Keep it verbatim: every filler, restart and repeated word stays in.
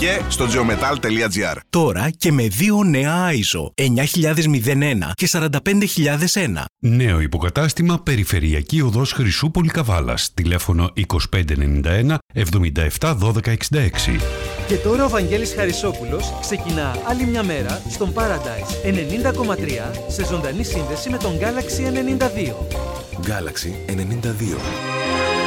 και στο geometal τελεία gr. Τώρα και με δύο νέα άιζο εννιά χιλιάδες ένα και σαράντα πέντε χιλιάδες ένα. Νέο υποκατάστημα Περιφερειακή Οδός Χρυσού Πολυκαβάλας. Τηλέφωνο είκοσι πέντε ενενήντα ένα εβδομήντα επτά δώδεκα εξήντα έξι. Και τώρα ο Βαγγέλης Χαρισόπουλος ξεκινά άλλη μια μέρα στον Paradise ενενήντα κόμμα τρία σε ζωντανή σύνδεση με τον Galaxy ενενήντα δύο. Galaxy ενενήντα δύο.